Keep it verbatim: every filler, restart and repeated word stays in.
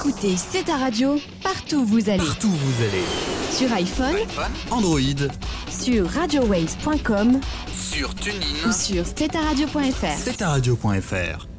Écoutez C'est ta radio partout où vous allez. Partout où vous allez. Sur iPhone, Android, sur radio waves point com sur TuneIn ou sur c'est ta radio point f r. c'est ta radio point f r.